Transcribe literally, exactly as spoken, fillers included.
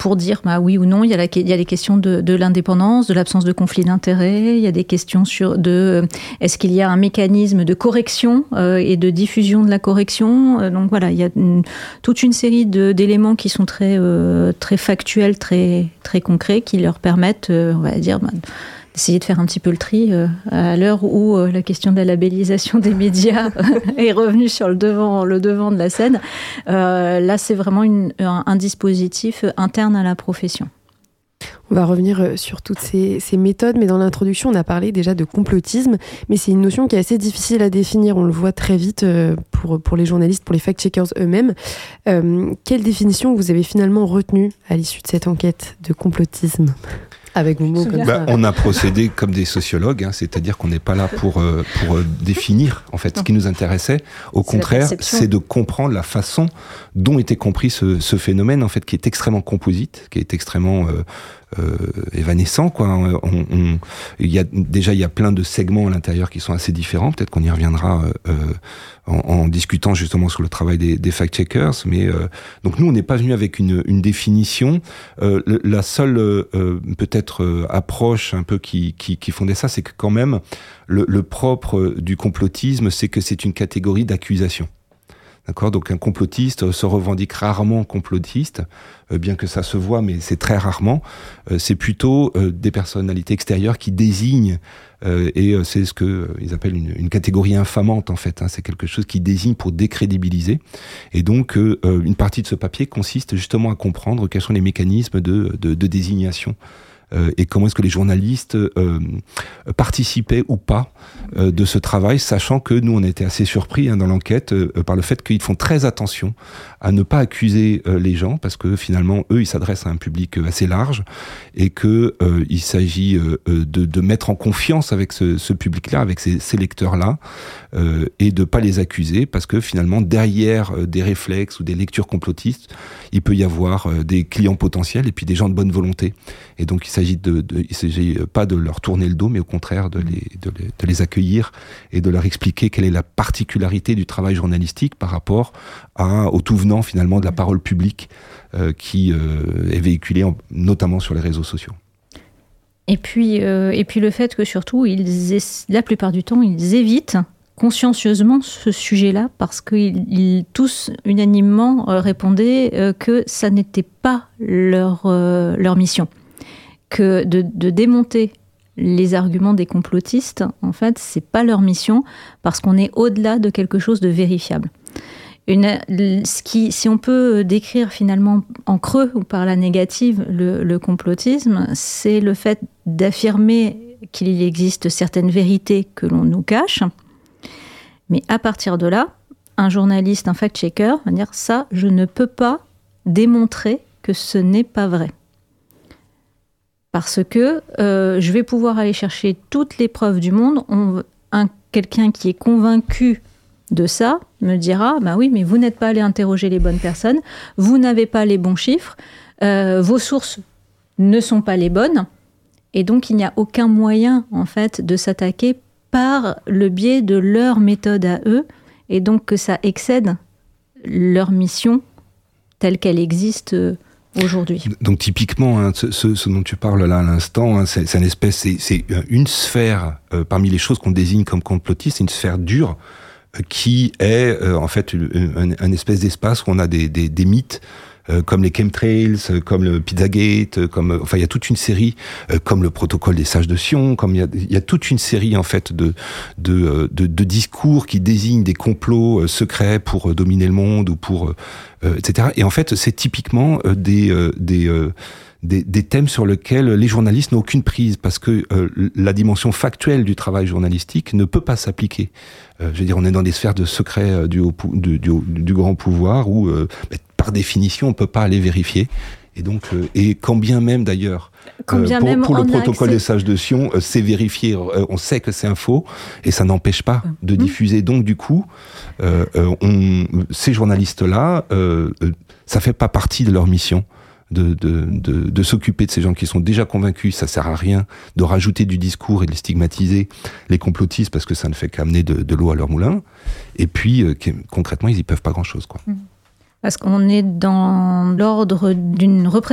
pour dire bah, oui ou non. Il y a, la, il y a les questions de, de l'indépendance, de l'absence de conflit d'intérêts. Il y a des questions sur de est-ce qu'il y a un mécanisme de correction euh, et de diffusion de la correction. Euh, donc voilà, il y a une, toute une série de, d'éléments qui sont très, euh, très factuels, très, très concrets, qui leur permettent, euh, on va dire, bah, d'essayer de faire un petit peu le tri euh, à l'heure où euh, la question de la labellisation des médias est revenue sur le devant, le devant de la scène. Euh, là, c'est vraiment une, un, un dispositif interne à la profession. On va revenir sur toutes ces, ces méthodes, mais dans l'introduction, on a parlé déjà de complotisme, mais c'est une notion qui est assez difficile à définir. On le voit très vite pour, pour les journalistes, pour les fact-checkers eux-mêmes. Euh, quelle définition vous avez finalement retenue à l'issue de cette enquête de complotisme ? Avec vos mots comme bah, ça. On a procédé comme des sociologues, hein, c'est-à-dire qu'on n'est pas là pour, euh, pour euh, définir en fait, ce qui nous intéressait. Au c'est contraire, c'est de comprendre la façon dont était compris ce, ce phénomène, en fait, qui est extrêmement composite, qui est extrêmement euh, euh, évanescent. Quoi. On, on, il y a, déjà, il y a plein de segments à l'intérieur qui sont assez différents. Peut-être qu'on y reviendra euh, en, en discutant justement sur le travail des, des fact-checkers. Mais, euh, donc nous, on n'est pas venu avec une, une définition. Euh, le, la seule, euh, peut-être, euh, approche un peu qui, qui, qui fondait ça, c'est que quand même, le, le propre du complotisme, c'est que c'est une catégorie d'accusation. D'accord ? Donc un complotiste se revendique rarement complotiste, euh, bien que ça se voit, mais c'est très rarement. Euh, c'est plutôt euh, des personnalités extérieures qui désignent, euh, et euh, c'est ce que euh, ils appellent une, une catégorie infamante en fait. Hein, c'est quelque chose qui désigne pour décrédibiliser. Et donc euh, une partie de ce papier consiste justement à comprendre quels sont les mécanismes de, de, de désignation. Euh, et comment est-ce que les journalistes euh, participaient ou pas euh, de ce travail, sachant que nous, on a été assez surpris hein, dans l'enquête euh, par le fait qu'ils font très attention à ne pas accuser euh, les gens, parce que finalement, eux, ils s'adressent à un public assez large, et que euh, il s'agit euh, de, de mettre en confiance avec ce, ce public-là, avec ces, ces lecteurs-là, euh, et de pas les accuser, parce que finalement, derrière euh, des réflexes ou des lectures complotistes, il peut y avoir euh, des clients potentiels et puis des gens de bonne volonté. Et donc, il s'agit de, de, il s'agit pas de leur tourner le dos, mais au contraire de les, de les, de les accueillir et de leur expliquer quelle est la particularité du travail journalistique par rapport à, au tout venant finalement de la parole publique euh, qui euh, est véhiculée en, notamment sur les réseaux sociaux. Et puis, euh, et puis le fait que surtout, ils, la plupart du temps, ils évitent consciencieusement ce sujet-là parce qu'ils ils, tous unanimement euh, répondaient euh, que ça n'était pas leur, euh, leur mission. Que de, de démonter les arguments des complotistes, en fait, c'est pas leur mission parce qu'on est au-delà de quelque chose de vérifiable. Une, ce qui, si on peut décrire finalement en creux ou par la négative le, le complotisme, c'est le fait d'affirmer qu'il existe certaines vérités que l'on nous cache, mais à partir de là, un journaliste, un fact-checker va dire ça, je ne peux pas démontrer que ce n'est pas vrai. Parce que euh, je vais pouvoir aller chercher toutes les preuves du monde. On, un, quelqu'un qui est convaincu de ça me dira bah oui, mais vous n'êtes pas allé interroger les bonnes personnes, vous n'avez pas les bons chiffres, euh, vos sources ne sont pas les bonnes, et donc il n'y a aucun moyen en fait de s'attaquer par le biais de leur méthode à eux, et donc que ça excède leur mission telle qu'elle existe aujourd'hui. Donc typiquement, hein, ce, ce, ce dont tu parles là à l'instant, hein, c'est, c'est une espèce, c'est, c'est une sphère euh, parmi les choses qu'on désigne comme complotistes, c'est une sphère dure euh, qui est euh, en fait un, un espèce d'espace où on a des, des, des mythes. Euh, comme les chemtrails, euh, comme le Pizzagate, euh, comme euh, enfin il y a toute une série, euh, comme le protocole des sages de Sion, comme il y a il y a toute une série en fait de de euh, de, de discours qui désignent des complots euh, secrets pour euh, dominer le monde ou pour euh, euh, et cetera. Et en fait c'est typiquement euh, des euh, des euh, Des, des thèmes sur lesquels les journalistes n'ont aucune prise parce que euh, la dimension factuelle du travail journalistique ne peut pas s'appliquer. Euh, je veux dire, on est dans des sphères de secret euh, du, haut, du, du, du grand pouvoir où, euh, par définition, on peut pas aller vérifier. Et donc, euh, et quand bien même d'ailleurs, euh, pour, même pour le protocole accès... des sages de Sion, euh, c'est vérifié. Euh, on sait que c'est un faux et ça n'empêche pas de mmh. diffuser. Donc du coup, euh, euh, on, ces journalistes-là, euh, euh, ça fait pas partie de leur mission. De, de, de, de s'occuper de ces gens qui sont déjà convaincus, ça sert à rien de rajouter du discours et de les stigmatiser, les complotistes, parce que ça ne fait qu'amener de, de l'eau à leur moulin. Et puis, euh, concrètement, ils n'y peuvent pas grand-chose, quoi. Parce qu'on est dans l'ordre d'une représentation